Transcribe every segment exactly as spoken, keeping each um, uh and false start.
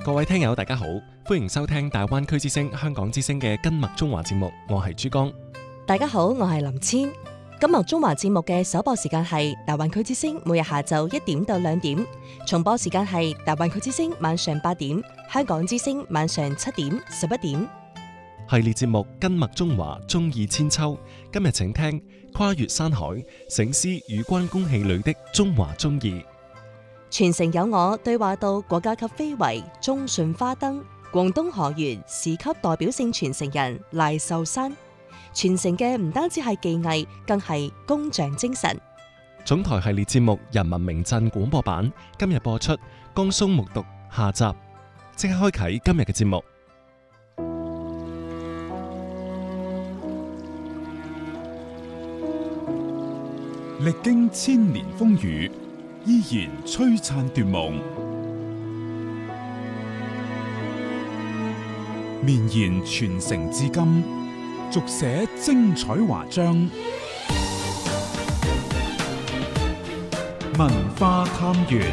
各位聽友大家好，歡迎收聽大灣區之聲香港之聲嘅今麥中華節目，我係珠江。 大家好，我係林千。今麥中華節目嘅首播時間係大灣區之聲每日下晝一點到兩點，重播時間係大灣區之聲晚上八點，香港之聲晚上七點、十一點。 系列節目今麥中華中意千秋，今日請聽跨越山海，醒思與關公戲裏的中華忠義。 傳承有我對話到國家級非遺忠順花燈，廣東河源市級代表性傳承人賴壽山。傳承嘅唔單止係技藝，更係工匠精神。 總台系列節目《人民名鎮》廣播版今日播出《江蘇木牘》下集，即刻開啟今日嘅節目。 歷經千年風雨，依然璀璨奪夢，綿延傳承至今，續寫精彩華章。文化探源。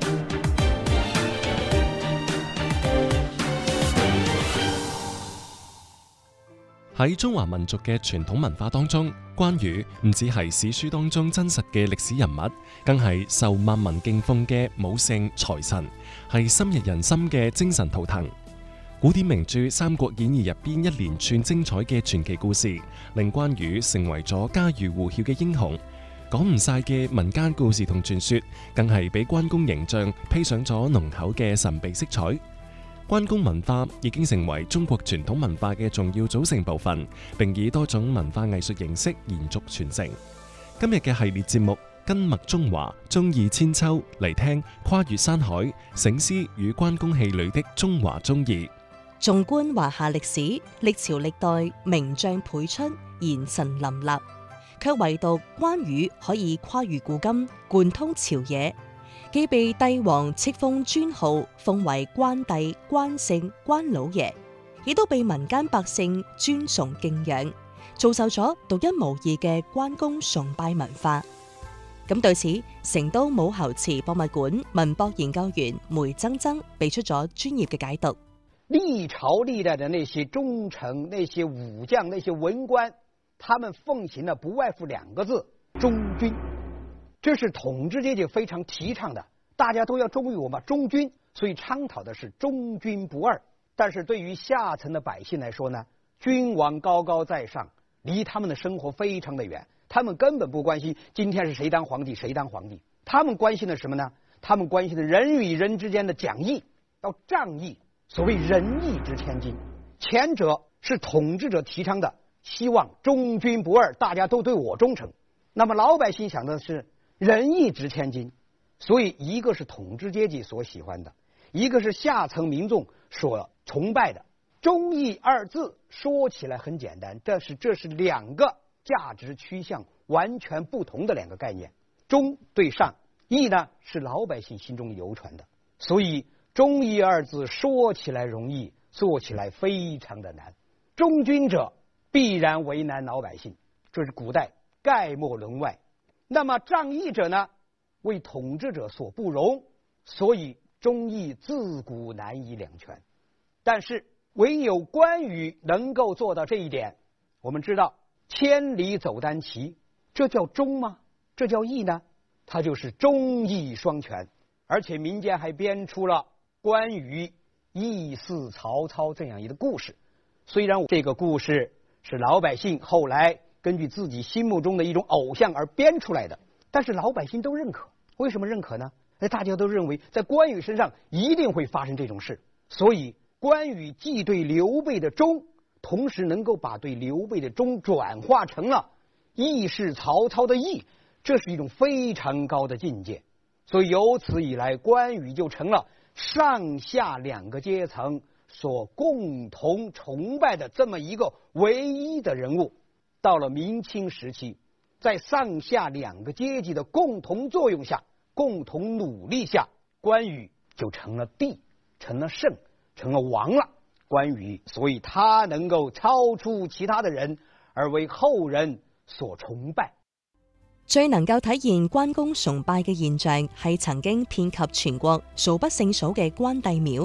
喺中華民族嘅傳統文化當中，關羽唔只係史書當中真實嘅歷史人物，更係受萬民敬奉嘅武聖財神，係深入人心嘅精神圖騰。古典名著《三國演義》入邊一連串精彩嘅傳奇故事，令關羽成為咗家喻戶曉嘅英雄。講唔晒嘅民間故事同傳說，更係俾關公形象披上咗濃厚嘅神秘色彩。關公文化已經成為中國傳統文化嘅重要組成部分，並以多種文化藝術形式延續傳承。今日嘅系列節目《今麥中華忠義千秋》，嚟聽跨越山海，醒思與關公戲裏的中華忠義。 縱觀華夏歷史，歷朝歷代名將輩出，賢臣林立，卻唯獨關羽可以跨越古今，貫通朝野。既被帝王敕封尊號，封為關帝、關聖、關老爺，亦都被民間百姓尊崇敬仰，造就咗獨一無二嘅關公崇拜文化。咁對此，成都武侯祠博物館文博研究員梅錚錚俾出咗專業嘅解讀。 歷朝歷代的那些忠臣、那些武將、那些文官，他們奉行的不外乎兩個字：忠君。這是統治階級非常提倡的，大家都要忠於我們忠君，所以倡導的是忠君不二。但是對於下層的百姓來說呢，君王高高在上，離他們的生活非常的遠，他們根本不關心今天是誰當皇帝誰當皇帝，他們關心的什麼呢？他們關心的人與人之間的講義，要仗義，所謂仁義值千金。前者是統治者提倡的，希望忠君不二，大家都對我忠誠。那麼老百姓想的是仁義值千金，所以一個是統治階級所喜歡的，一個是下層民眾所崇拜的。忠義二字說起來很簡單，但是這是兩個價值趨向完全不同的兩個概念。忠對上，義呢是老百姓心中流傳的，所以忠義二字說起來容易，做起來非常的難。忠君者必然為難老百姓，這是古代概莫論外。那麼仗義者呢，為統治者所不容，所以忠義自古難以兩全。但是唯有關羽能夠做到這一點。我們知道千里走單騎，這叫忠嗎？這叫義呢？它就是忠義雙全。而且民間還編出了關羽義似曹操這樣一個故事。雖然這個故事是老百姓後來根據自己心目中的一種偶像而編出來的，但是老百姓都認可。為什麼認可呢？大家都認為在關羽身上一定會發生這種事，所以關羽既對劉備的忠，同時能夠把對劉備的忠轉化成了義是曹操的義，這是一種非常高的境界。所以由此以來，關羽就成了上下兩個階層所共同崇拜的這麼一個唯一的人物。到了明清時期，在上下兩個階級的共同作用下，共同努力下，關羽就成了帝，成了聖，成了王了。關羽，所以他能夠超出其他的人，而為後人所崇拜。 最能夠體現關公崇拜嘅現象係曾經遍及全國數不勝數嘅關帝廟。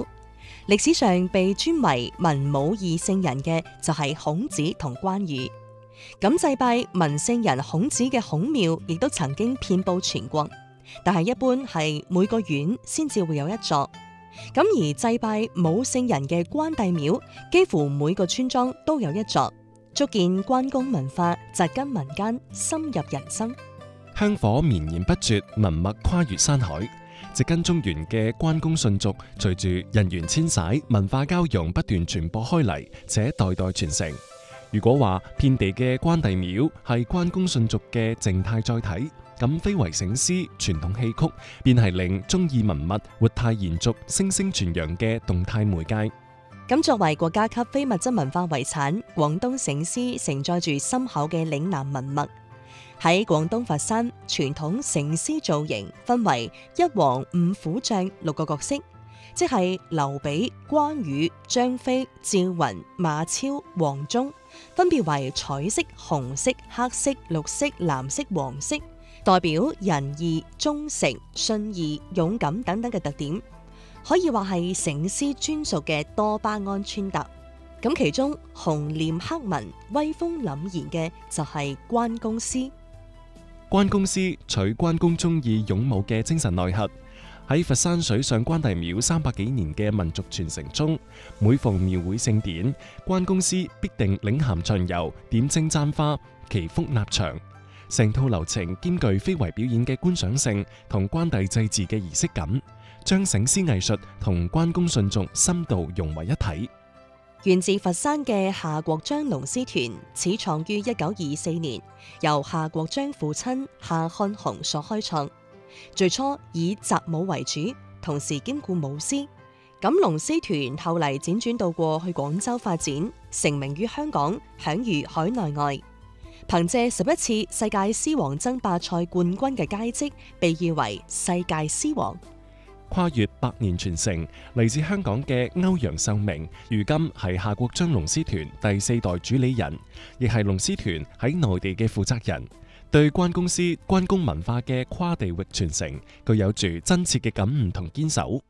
歷史上被尊為文武二聖人嘅就係孔子同關羽。咁祭拜文聖人孔子嘅孔廟亦都曾經遍佈全國，但係一般係每個縣先至會有一座。咁而祭拜武聖人嘅關帝廟，幾乎每個村莊都有一座，足見關公文化扎根民間，深入人心。 香火綿延不絕，文脈跨越山海。植根中原嘅關公信俗，隨住人員遷徙、文化交融不斷傳播開嚟，且代代傳承。如果話遍地嘅關帝廟係關公信俗嘅靜態載體，咁非遺醒獅、傳統戲曲便係令忠義文物活態延續、聲聲傳揚嘅動態媒介。 咁作為國家級非物質文化遺產，廣東醒獅承載住深厚嘅嶺南文脈。喺廣東佛山，傳統醒獅造型分為一黃五虎將六個角色，即係劉備、關羽、張飛、趙雲、馬超、黃忠，分別為彩色、紅色、黑色、綠色、藍色、黃色，代表仁義、忠誠、信義、勇敢等等嘅特點，可以話係醒獅專屬嘅多巴胺穿搭。咁其中紅臉黑紋、威風凜然嘅就係關公獅。 關公獅取關公忠義勇武嘅精神內核，喺佛山水上關帝廟三百幾年嘅民族傳承中，每逢廟會盛典，關公獅必定領銜巡遊、點睛簪花、祈福納場，成套流程兼具非遺表演嘅觀賞性同關帝祭祀嘅儀式感，將醒獅藝術同關公信俗深度融為一體。 源自佛山嘅夏國璋龍獅團，始創於一九二四年，由夏國璋父親夏漢雄所開創。最初以習武為主，同時兼顧舞獅。咁龍獅團後嚟輾轉到過去廣州發展，成名於香港，享譽海內外。憑借十一次世界獅王爭霸賽冠軍嘅佳績，被譽為世界獅王。 跨越百年傳承，嚟自香港嘅歐陽秀明，如今係夏國璋龍獅團第四代主理人，亦係龍獅團喺內地嘅負責人。對關公獅、關公文化嘅跨地域傳承，具有住真切嘅感悟同堅守。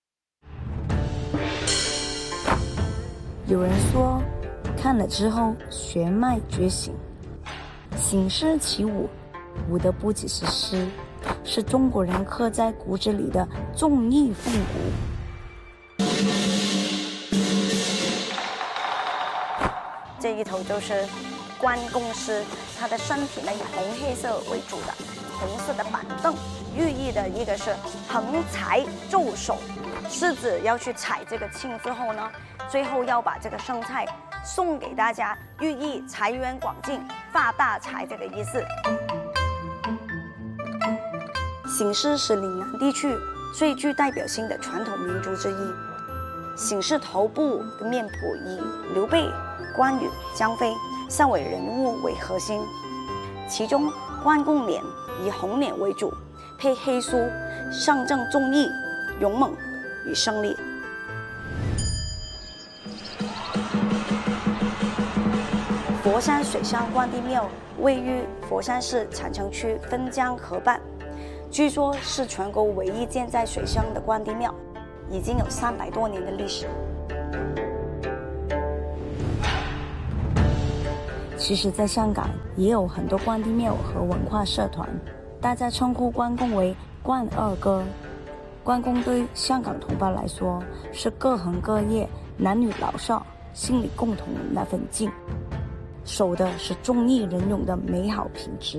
有人說，看了之後血脈覺醒，醒獅起舞，舞的不只是獅，是中國人刻在骨子裏的忠義風骨。 這一頭就是關公獅，他的身體呢以紅黑色為主的，紅色的板凳，寓意的一個是橫財就手，獅子要去踩這個青之後呢，最後要把這個生菜送給大家，寓意財源廣進、發大財這個意思。醒獅是嶺南地區最具代表性的傳統民族之一。醒獅頭部的面譜以劉備、關羽、張飛三位人物為核心，其中關公臉以紅臉為主，配黑鬚，象徵忠義、勇猛與勝利。佛山水上關帝廟位於佛山市禪城區汾江河畔，據說是全國唯一建在水上的關帝廟，已經有三百多年的歷史。 其實，在香港也有很多關帝廟和文化社團，大家稱呼關公為關二哥。關公對香港同胞來說，是各行各業、男女老少心裏共同的那份敬，守的是忠義仁勇的美好品質。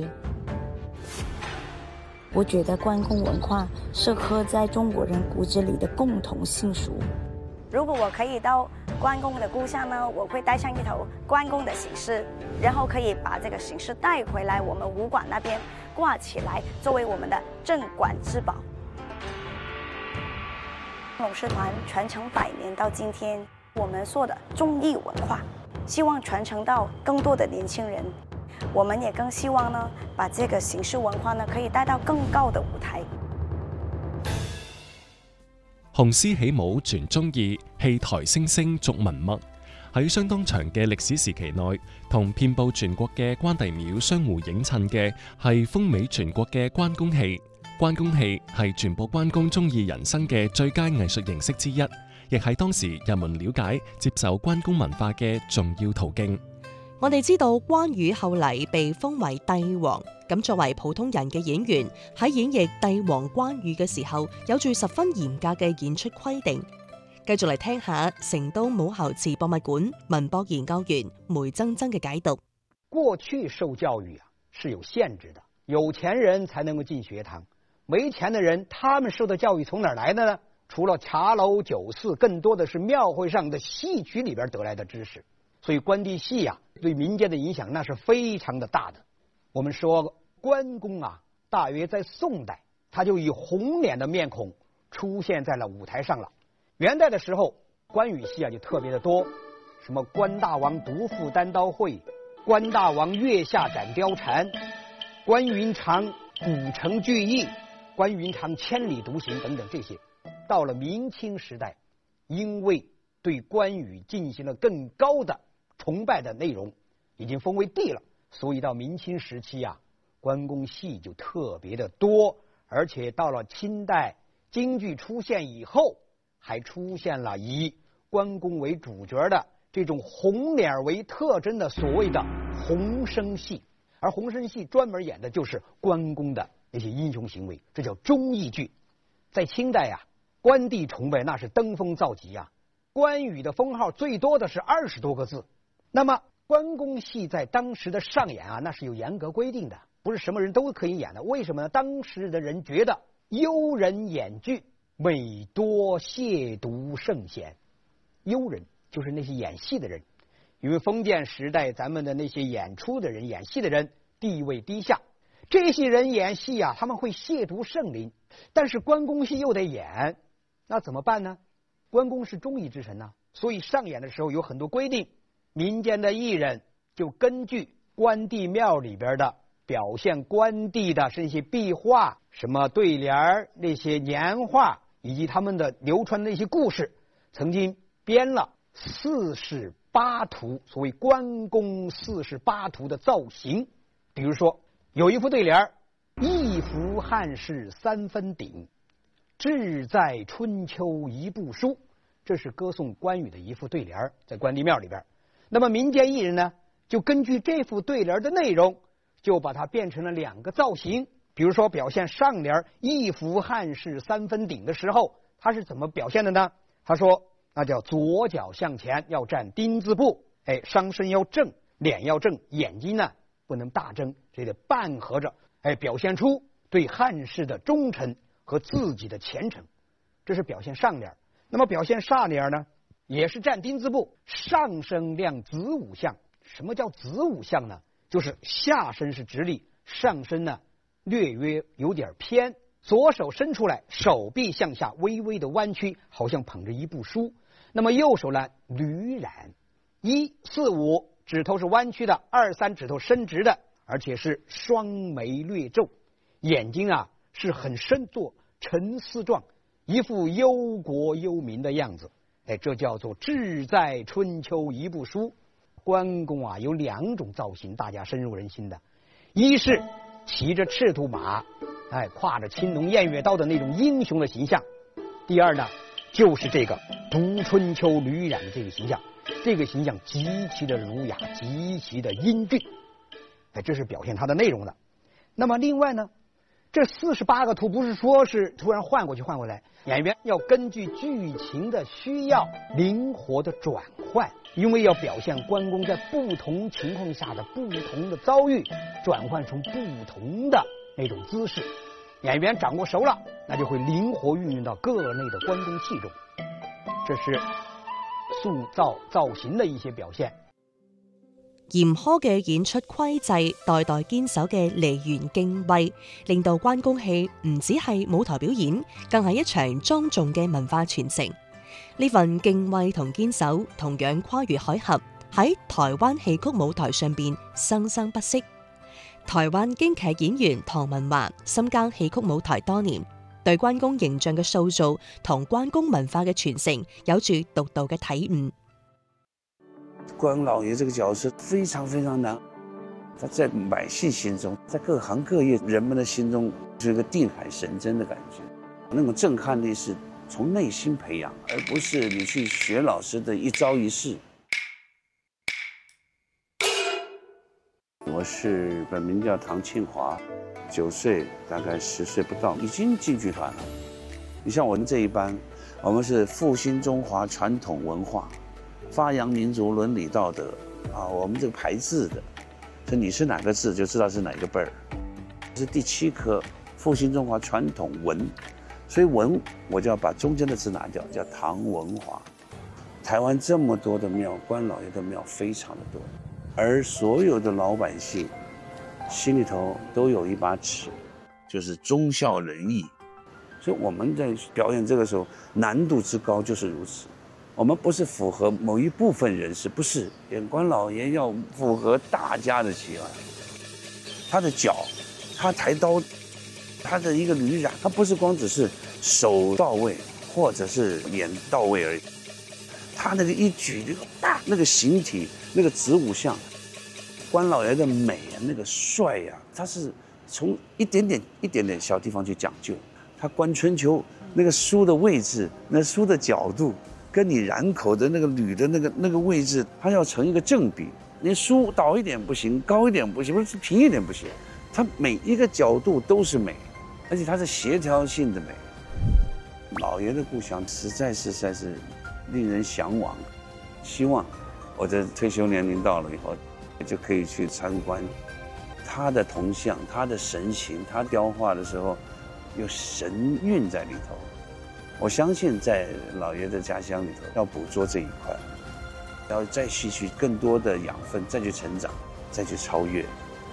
我覺得關公文化是刻在中國人骨子裏的共同信俗。 如果我可以到關公的故鄉呢，我會帶上一頭關公的醒獅，然後可以把這個醒獅帶回來我們武館那邊掛起來，作為我們的鎮館之寶。龍獅團傳承百年到今天，我們做的忠義文化，希望傳承到更多的年輕人。我們也更希望呢，把這個醒獅文化呢，可以帶到更高的舞台。 雄獅起舞傳忠義，戲台聲聲續文脈。喺相當長嘅歷史時期內，同遍佈全國嘅關帝廟相互映襯嘅係風靡全國嘅關公戲。關公戲係傳播關公忠義人生嘅最佳藝術形式之一， 亦係當時人們了解、接受關公文化嘅重要途徑。 我哋知道關羽後嚟被封為帝王，咁作為普通人嘅演員喺演繹帝王關羽嘅時候，有住十分嚴格嘅演出規定。繼續嚟聽下成都武侯祠博物館文博研究員梅錚錚嘅解讀。 過去受教育啊是有限制的，有錢人才能夠進學堂，沒錢的人他們受的教育從哪兒來的呢？除了茶樓酒肆，更多的是廟會上的戲曲裏邊得來的知識。所以關帝戲啊對民間的影響那是非常的大的。我們說關公啊，大約在宋代他就以紅臉的面孔出現在了舞台上了。元代的時候關羽戲啊就特別的多，什麼關大王獨赴單刀會，關大王月下斬貂蟬，關雲長古城聚義，關雲長千里獨行等等這些。到了明清時代，因為對關羽進行了更高的崇拜的內容，已經封為帝了，所以到明清時期啊，關公戲就特別的多，而且到了清代京劇出現以後，還出現了以關公為主角的這種紅臉為特徵的所謂的紅生戲，而紅生戲專門演的就是關公的那些英雄行為，這叫忠義劇。在清代啊，關帝崇拜那是登峰造極啊，關羽的封號最多的是二十多個字。那麼關公戲在當時的上演啊，那是有嚴格規定的，不是什麼人都可以演的。為什麼呢？當時的人覺得幽人演劇每多褻瀆聖賢。幽人就是那些演戲的人，因為封建時代咱們的那些演出的人、演戲的人地位低下，這些人演戲啊，他們會褻瀆聖靈，但是關公戲又得演，那怎麼辦呢？關公是忠義之神啊，所以上演的時候有很多規定，民間的藝人就根據關帝廟裏邊的表現關帝的這些壁畫、什麼對聯、那些年畫以及他們的流傳的那些故事，曾經編了四十八圖，所謂關公四十八圖的造型。比如說有一副對聯，一服漢室三分鼎，志在春秋一部書，這是歌頌關羽的一副對聯，在關帝廟裏邊。那麼民間藝人呢，就根據這副對聯的內容，就把它變成了兩個造型。比如說表現上聯一服漢室三分鼎的時候，他是怎麼表現的呢？他說那叫左腳向前要站丁字步，哎，上身要正，臉要正，眼睛呢不能大睜，這得半合着，哎，表現出對漢室的忠誠和自己的虔誠，這是表現上聯。那麼表現下聯呢，也是站丁字步，上身亮子午相。什麼叫子午相呢？就是下身是直立，上身呢略約有點偏，左手伸出來，手臂向下微微的彎曲，好像捧着一部書。那麼右手呢捋染，一四五指頭是彎曲的，二三指頭伸直的，而且是雙眉略皺，眼睛啊是很深做沉思狀，一副憂國憂民的樣子。哎，這叫做志在春秋一部書。關公啊有兩種造型大家深入人心的，一是騎着赤兔馬，哎，挎着青龍偃月刀的那種英雄的形象。第二呢，就是這個讀春秋捋染的這個形象，這個形象極其的儒雅，極其的英俊，哎，這是表現它的內容的。那麼另外呢，這四十八個圖不是說是突然換過去換過來，演員要根據劇情的需要靈活的轉換，因為要表現關公在不同情況下的不同的遭遇，轉換成不同的那種姿勢。演員掌握熟了，那就會靈活運用到各類的關公戲中。這是塑造造型的一些表現。 嚴苛嘅演出規制，代代堅守嘅梨園敬畏，令到關公戲唔只係舞台表演，更係一場莊重嘅文化傳承。呢份敬畏同堅守，同樣跨越海峽，喺台灣戲曲舞台上邊生生不息。台灣京劇演員唐文華深耕戲曲舞台多年，對關公形象嘅塑造同關公文化嘅傳承有住獨到嘅體悟。 關老爺這個角色非常非常難，他在百姓心中，在各行各業人們的心中，是一個定海神針的感覺，那種震撼力是从内心培养，而不是你去学老师的一招一式。我是本名叫唐庆华，九岁，大概十岁不到，已经进剧团了。你像我们这一班，我们是复兴中华传统文化，发扬民族伦理道德啊，我们这个排字的，所以你是哪个字就知道是哪个辈儿。这是第七科复兴中华传统文，所以文我就要把中间的字拿掉，叫唐文华。台湾这么多的庙，关老爷的庙非常的多，而所有的老百姓心里头都有一把尺，就是忠孝仁义。所以我们在表演这个时候难度之高就是如此。我们不是符合某一部分人士，不是演关老爷要符合大家的喜爱。他的脚，他抬刀，他的一个履染，他不是光只是手到位或者是脸到位而已。他那个一举那个大那个形体那个子午相，关老爷的美啊，那个帅呀、啊，他是从一点点一点点小地方去讲究。他观春秋那个书的位置，那书的角度，跟你染口的那个履的那个那个位置，它要成一个正比。你书倒一点不行，高一点不行，不是平一点不行。它每一个角度都是美，而且它是协调性的美。老爷的故乡实在是实在是令人向往，希望我的退休年龄到了以后，就可以去参观他的铜像、他的神形，他雕画的时候有神韵在里头。我相信在老爷的家乡里头要捕捉这一块，要再吸取更多的养分，再去成长，再去超越。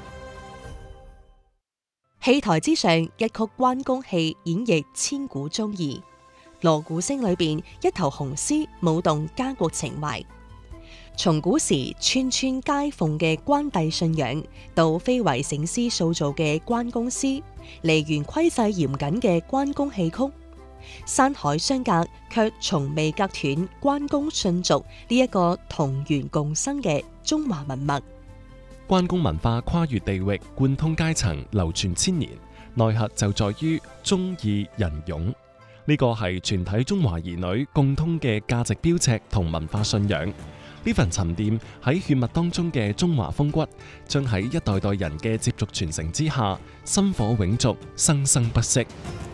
戲台之上，一曲關公戲演繹千古忠義。鑼鼓聲裏邊，一頭紅絲舞動家國情懷。從古時村村皆奉嘅關帝信仰，到非遺醒獅塑造嘅關公獅，梨園規制嚴謹嘅關公戲曲，山海相隔卻從未隔斷關公信俗呢一個同源共生嘅中華文脈。 關公文化跨越地域，貫通階層，流傳千年，內核就在於忠義仁勇。呢個係全體中華兒女共通嘅價值標尺同文化信仰。呢份沉澱喺血脈當中嘅中華風骨，將喺一代代人嘅接續傳承之下，薪火永續，生生不息。